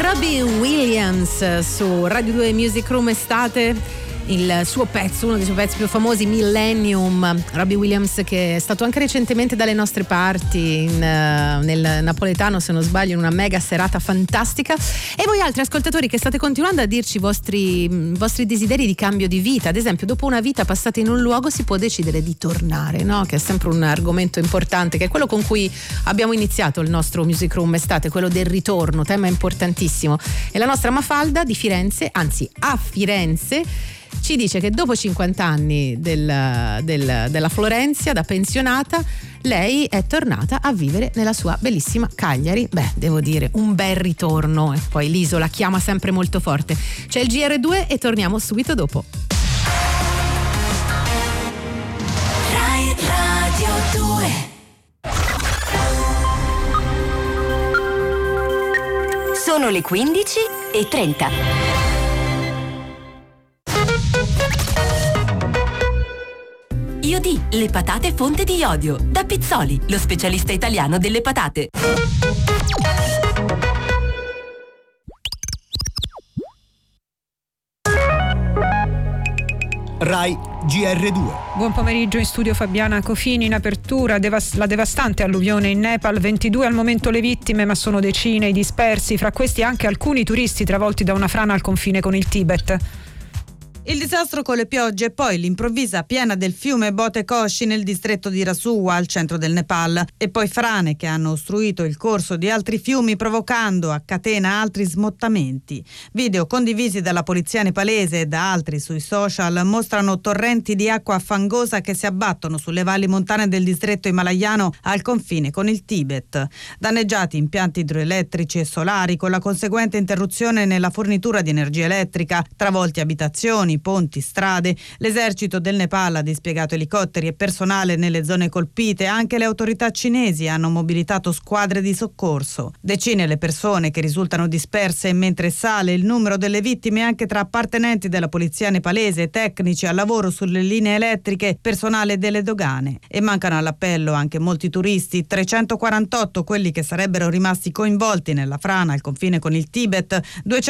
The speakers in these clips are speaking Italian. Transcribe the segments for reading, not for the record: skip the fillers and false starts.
Robbie Williams su Radio 2 Music Room Estate. Il suo pezzo, uno dei suoi pezzi più famosi, Millennium. Robbie Williams, che è stato anche recentemente dalle nostre parti nel napoletano, se non sbaglio, in una mega serata fantastica. E voi altri ascoltatori che state continuando a dirci i vostri desideri di cambio di vita. Ad esempio, dopo una vita passata in un luogo si può decidere di tornare, no? Che è sempre un argomento importante, che è quello con cui abbiamo iniziato il nostro Music Room Estate, quello del ritorno, tema importantissimo. E la nostra Mafalda di Firenze, anzi a Firenze, ci dice che dopo 50 anni della Florenzia, da pensionata, lei è tornata a vivere nella sua bellissima Cagliari. Beh, devo dire, un bel ritorno, e poi l'isola chiama sempre molto forte. C'è il GR2 e torniamo subito dopo. Rai Radio 2. Sono le 15:30. Iodi, le patate fonte di iodio. Da Pizzoli, lo specialista italiano delle patate. Rai GR2. Buon pomeriggio, in studio Fabiana Cofini. In apertura la devastante alluvione in Nepal, 22 al momento le vittime, ma sono decine i dispersi, fra questi anche alcuni turisti travolti da una frana al confine con il Tibet. Il disastro con le piogge e poi l'improvvisa piena del fiume Bote Koshi nel distretto di Rasuwa, al centro del Nepal, e poi frane che hanno ostruito il corso di altri fiumi, provocando a catena altri smottamenti. Video condivisi dalla polizia nepalese e da altri sui social mostrano torrenti di acqua fangosa che si abbattono sulle valli montane del distretto himalayano al confine con il Tibet. Danneggiati impianti idroelettrici e solari, con la conseguente interruzione nella fornitura di energia elettrica, travolti abitazioni, ponti, strade. L'esercito del Nepal ha dispiegato elicotteri e personale nelle zone colpite. Anche le autorità cinesi hanno mobilitato squadre di soccorso. Decine le persone che risultano disperse, mentre sale il numero delle vittime anche tra appartenenti della polizia nepalese, tecnici al lavoro sulle linee elettriche, personale delle dogane. E mancano all'appello anche molti turisti, 348 quelli che sarebbero rimasti coinvolti nella frana al confine con il Tibet,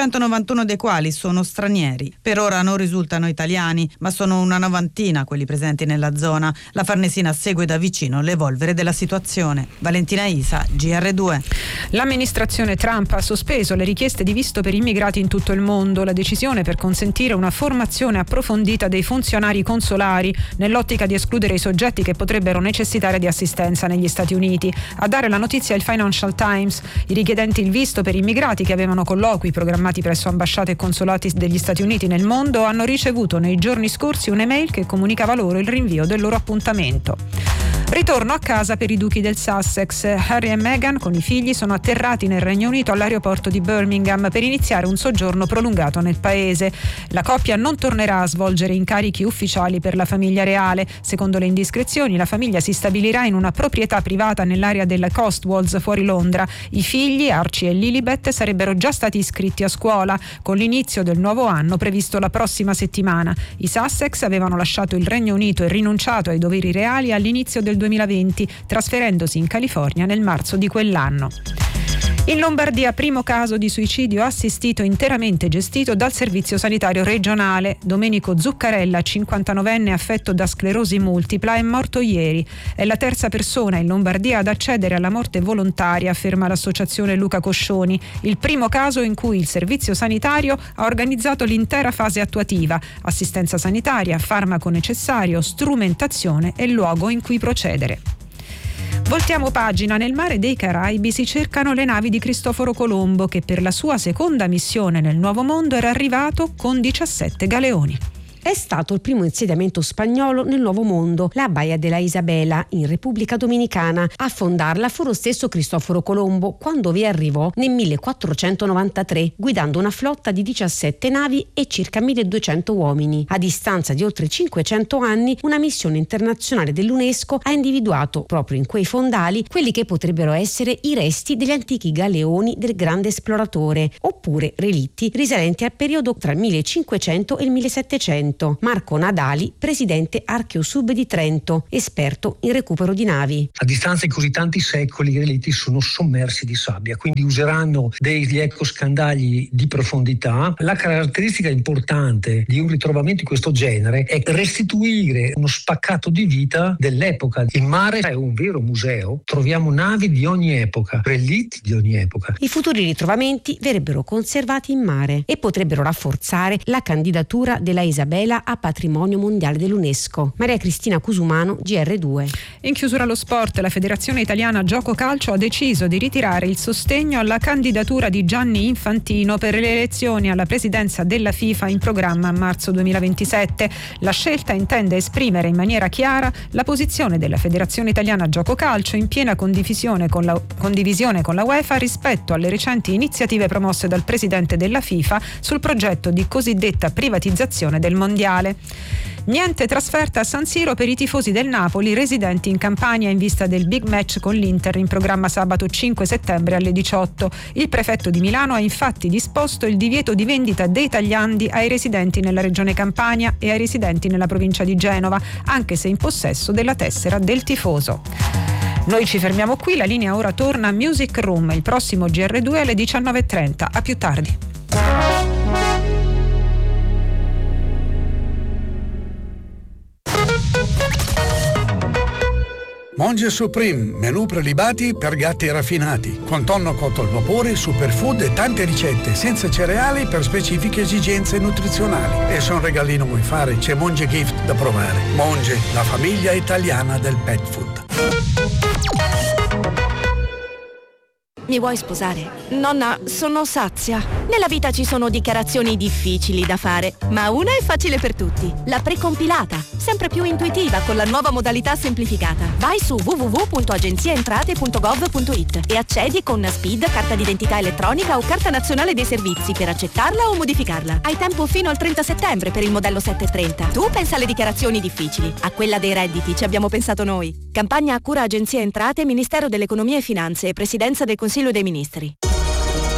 291 dei quali sono stranieri. Per ora non risultano italiani, ma sono una novantina quelli presenti nella zona. La Farnesina segue da vicino l'evolvere della situazione. Valentina Isa, GR2. L'amministrazione Trump ha sospeso le richieste di visto per immigrati in tutto il mondo. La decisione per consentire una formazione approfondita dei funzionari consolari nell'ottica di escludere i soggetti che potrebbero necessitare di assistenza negli Stati Uniti. A dare la notizia è il Financial Times. I richiedenti il visto per immigrati che avevano colloqui programmati presso ambasciate e consolati degli Stati Uniti nel mondo hanno ricevuto nei giorni scorsi un'email che comunicava loro il rinvio del loro appuntamento. Ritorno a casa per i duchi del Sussex. Harry e Meghan con i figli sono atterrati nel Regno Unito all'aeroporto di Birmingham per iniziare un soggiorno prolungato nel paese. La coppia non tornerà a svolgere incarichi ufficiali per la famiglia reale. Secondo le indiscrezioni, la famiglia si stabilirà in una proprietà privata nell'area della Cotswolds fuori Londra. I figli, Archie e Lilibet, sarebbero già stati iscritti a scuola con l'inizio del nuovo anno previsto la prossima settimana. I Sussex avevano lasciato il Regno Unito e rinunciato ai doveri reali all'inizio del 2020, trasferendosi in California nel marzo di quell'anno. In Lombardia, primo caso di suicidio assistito interamente gestito dal servizio sanitario regionale. Domenico Zuccarella, 59enne affetto da sclerosi multipla, è morto ieri. È la terza persona in Lombardia ad accedere alla morte volontaria, afferma l'associazione Luca Coscioni. Il primo caso in cui il servizio sanitario ha organizzato l'intera fase attuativa: assistenza sanitaria, farmaco necessario, strumentazione e luogo in cui procedere. Voltiamo pagina. Nel mare dei Caraibi si cercano le navi di Cristoforo Colombo, che per la sua seconda missione nel Nuovo Mondo era arrivato con 17 galeoni. È stato il primo insediamento spagnolo nel Nuovo Mondo, la Baia della Isabela, in Repubblica Dominicana. A fondarla fu lo stesso Cristoforo Colombo, quando vi arrivò nel 1493, guidando una flotta di 17 navi e circa 1200 uomini. A distanza di oltre 500 anni, una missione internazionale dell'UNESCO ha individuato, proprio in quei fondali, quelli che potrebbero essere i resti degli antichi galeoni del grande esploratore, oppure relitti risalenti al periodo tra il 1500 e il 1700. Trento. Marco Nadali, presidente Archeosub di Trento, esperto in recupero di navi. A distanza di così tanti secoli i relitti sono sommersi di sabbia, quindi useranno degli ecoscandagli di profondità. La caratteristica importante di un ritrovamento di questo genere è restituire uno spaccato di vita dell'epoca. Il mare è un vero museo, troviamo navi di ogni epoca, relitti di ogni epoca. I futuri ritrovamenti verrebbero conservati in mare e potrebbero rafforzare la candidatura della Isabela a patrimonio mondiale dell'UNESCO. Maria Cristina Cusumano, GR2. In chiusura allo sport, la Federazione Italiana Gioco Calcio ha deciso di ritirare il sostegno alla candidatura di Gianni Infantino per le elezioni alla presidenza della FIFA in programma a marzo 2027. La scelta intende esprimere in maniera chiara la posizione della Federazione Italiana Gioco Calcio in piena condivisione con la UEFA rispetto alle recenti iniziative promosse dal presidente della FIFA sul progetto di cosiddetta privatizzazione del mondiale. Niente trasferta a San Siro per i tifosi del Napoli residenti in Campania in vista del big match con l'Inter in programma sabato 5 settembre alle 18. Il prefetto di Milano ha infatti disposto il divieto di vendita dei tagliandi ai residenti nella regione Campania e ai residenti nella provincia di Genova, anche se in possesso della tessera del tifoso. Noi ci fermiamo qui, la linea ora torna a Music Room, il prossimo GR2 alle 19.30. A più tardi. Monge Supreme, menù prelibati per gatti raffinati, con tonno cotto al vapore, superfood e tante ricette, senza cereali per specifiche esigenze nutrizionali. E se un regalino vuoi fare, c'è Monge Gift da provare. Monge, la famiglia italiana del pet food. Mi vuoi sposare? Nonna, sono sazia. Nella vita ci sono dichiarazioni difficili da fare, ma una è facile per tutti. La precompilata, sempre più intuitiva con la nuova modalità semplificata. Vai su www.agenziaentrate.gov.it e accedi con SPID, carta d'identità elettronica o carta nazionale dei servizi per accettarla o modificarla. Hai tempo fino al 30 settembre per il modello 730. Tu pensa alle dichiarazioni difficili. A quella dei redditi ci abbiamo pensato noi. Campagna a cura Agenzia Entrate, Ministero dell'Economia e Finanze e Presidenza del Consiglio dei Ministri.